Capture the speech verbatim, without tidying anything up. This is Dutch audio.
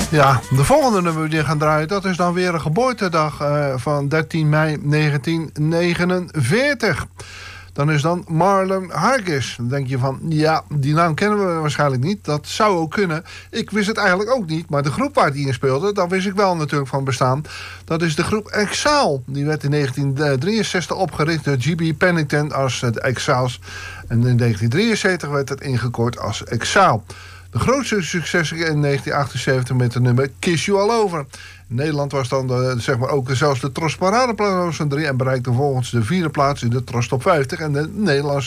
Ja, de volgende nummer die we gaan draaien, dat is dan weer een geboortedag uh, van dertien mei negentien negenenveertig. Dan is dan Marlon Hargis. Dan denk je van, ja, die naam kennen we waarschijnlijk niet. Dat zou ook kunnen. Ik wist het eigenlijk ook niet. Maar de groep waar die in speelde, daar wist ik wel natuurlijk van bestaan. Dat is de groep Exile. Die werd in negentien drieënzestig opgericht door G B Pennington als de Exiles. En in negentien drieënzeventig werd het ingekort als Exile. De grootste succes in negentien achtenzeventig met het nummer Kiss You All Over. In Nederland was dan de, zeg maar ook zelfs de Tros Paradeplaats van drie... en bereikte volgens de vierde plaats in de Tros Top vijftig... en de Nederlandse